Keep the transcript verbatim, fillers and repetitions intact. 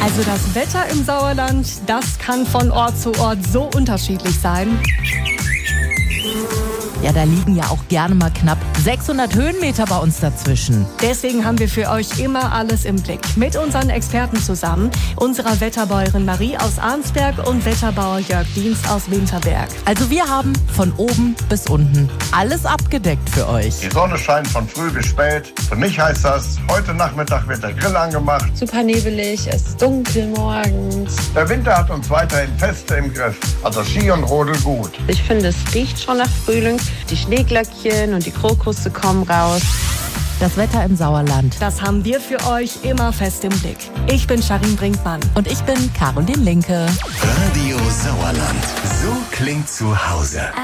Also das Wetter im Sauerland, das kann von Ort zu Ort so unterschiedlich sein. Ja, da liegen ja auch gerne mal knapp sechshundert Höhenmeter bei uns dazwischen. Deswegen haben wir für euch immer alles im Blick. Mit unseren Experten zusammen, unserer Wetterbäuerin Marie aus Arnsberg und Wetterbauer Jörg Dienst aus Winterberg. Also wir haben von oben bis unten alles abgedeckt für euch. Die Sonne scheint von früh bis spät. Für mich heißt das, heute Nachmittag wird der Grill angemacht. Super nebelig, es ist dunkel morgens. Der Winter hat uns weiterhin fest im Griff. Also Ski und Rodel gut. Ich finde, es riecht schon nach Frühling. Die Schneeglöckchen und die Krokusse kommen raus. Das Wetter im Sauerland. Das haben wir für euch immer fest im Blick. Ich bin Charin Brinkmann. Und ich bin Caroline Linke. Radio Sauerland. So klingt zu Hause.